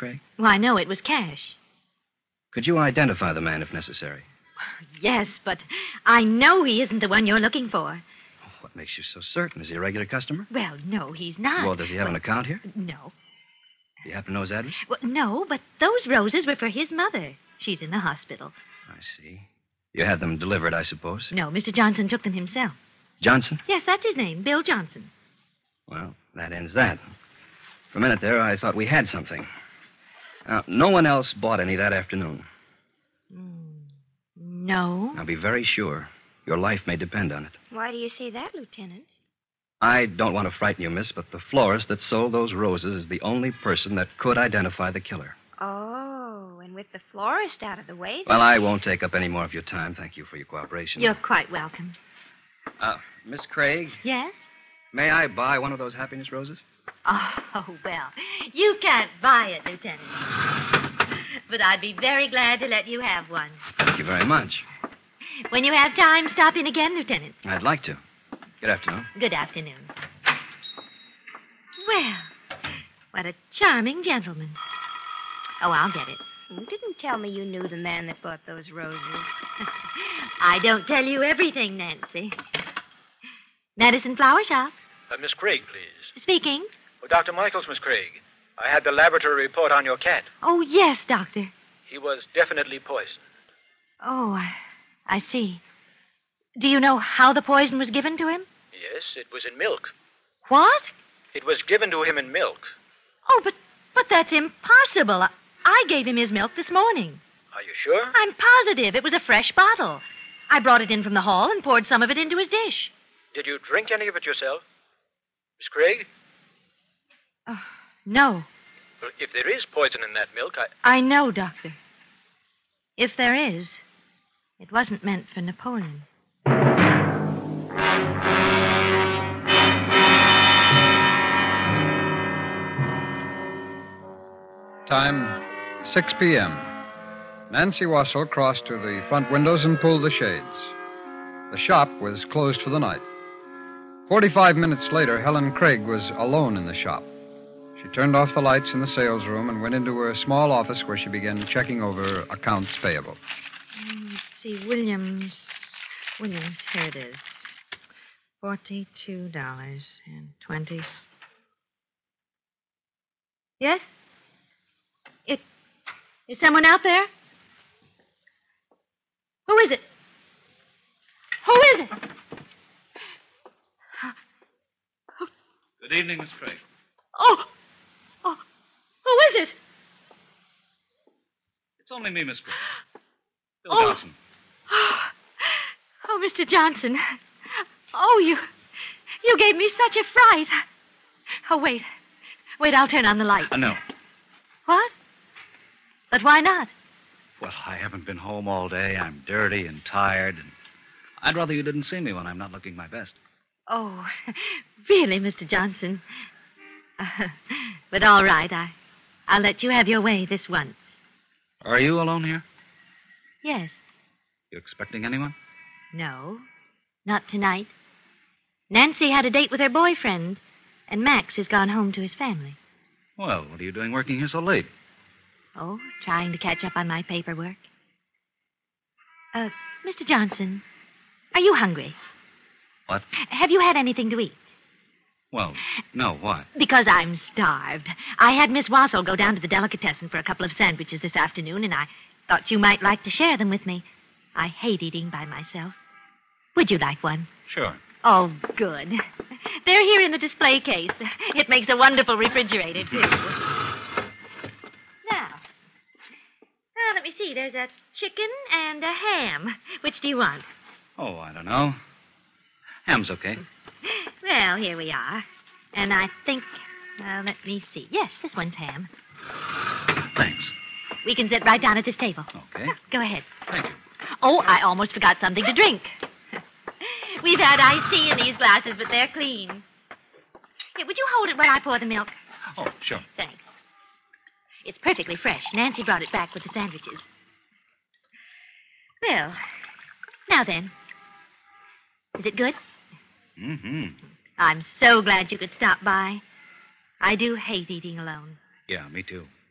Craig? Why, no, it was cash. Could you identify the man if necessary? Yes, but I know he isn't the one you're looking for. What makes you so certain? Is he a regular customer? Well, no, he's not. Well, does he have an account here? No. Do you happen to know his address? Well, no, but those roses were for his mother. She's in the hospital. I see. You had them delivered, I suppose? No, Mr. Johnson took them himself. Johnson? Yes, that's his name, Bill Johnson. Well, that ends that. For a minute there, I thought we had something. No one else bought any that afternoon. No. Now, be very sure. Your life may depend on it. Why do you say that, Lieutenant? I don't want to frighten you, miss, but the florist that sold those roses is the only person that could identify the killer. Oh, and with the florist out of the way... Well, I won't take up any more of your time. Thank you for your cooperation. You're quite welcome. Miss Craig, Yes? may I buy one of those happiness roses? Oh, well, you can't buy it, Lieutenant. But I'd be very glad to let you have one. Thank you very much. When you have time, stop in again, Lieutenant. I'd like to. Good afternoon. Good afternoon. Well, what a charming gentleman. Oh, I'll get it. You didn't tell me you knew the man that bought those roses. I don't tell you everything, Nancy. Medicine Flower Shop. Miss Craig, please. Speaking. Oh, Dr. Michaels, Miss Craig. I had the laboratory report on your cat. Oh, yes, Doctor. He was definitely poisoned. Oh, I see. Do you know how the poison was given to him? Yes, it was in milk. What? It was given to him in milk. Oh, but that's impossible. I gave him his milk this morning. Are you sure? I'm positive. It was a fresh bottle. I brought it in from the hall and poured some of it into his dish. Did you drink any of it yourself? Miss Craig? Oh, no. Well, if there is poison in that milk, I know, Doctor. If there is, it wasn't meant for Napoleon. Time, 6 p.m. Nancy Wassell crossed to the front windows and pulled the shades. The shop was closed for the night. 45 minutes later, Helen Craig was alone in the shop. She turned off the lights in the sales room and went into her small office where she began checking over accounts payable. Let's see, Williams, here it is. $42.20. Yes? Is someone out there? Who is it? Who is it? Good evening, Miss Craig. Oh, who is it? It's only me, Miss Craig. Bill Oh. Johnson. Oh, Mr. Johnson. Oh, you gave me such a fright. Oh, wait, I'll turn on the light. No. What? But why not? Well, I haven't been home all day. I'm dirty and tired, and I'd rather you didn't see me when I'm not looking my best. Oh, really, Mr. Johnson? But all right, I'll let you have your way this once. Are you alone here? Yes. You expecting anyone? No, not tonight. Nancy had a date with her boyfriend, and Max has gone home to his family. Well, what are you doing working here so late? Oh, trying to catch up on my paperwork. Mr. Johnson, are you hungry? What? Have you had anything to eat? Well, no, why? Because I'm starved. I had Miss Wassell go down to the delicatessen for a couple of sandwiches this afternoon, and I thought you might like to share them with me. I hate eating by myself. Would you like one? Sure. Oh, good. They're here in the display case. It makes a wonderful refrigerator, too. Now, let me see. There's a chicken and a ham. Which do you want? Oh, I don't know. Ham's okay. Well, here we are. And I think, let me see. Yes, this one's ham. Thanks. We can sit right down at this table. Okay. Go ahead. Thank you. Oh, I almost forgot something to drink. We've had iced tea in these glasses, but they're clean. Here, would you hold it while I pour the milk? Oh, sure. Thanks. It's perfectly fresh. Nancy brought it back with the sandwiches. Well, now then. Is it good? Mm-hmm. I'm so glad you could stop by. I do hate eating alone. Yeah, me too.